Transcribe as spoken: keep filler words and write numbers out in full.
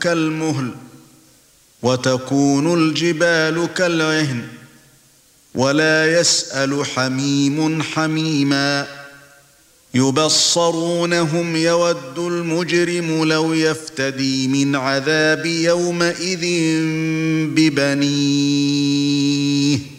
كالمهل وتكون الجبال كالعهن ولا يسأل حميم حميما يبصرونهم يود المجرم لو يفتدي من عذاب يومئذ ببنيه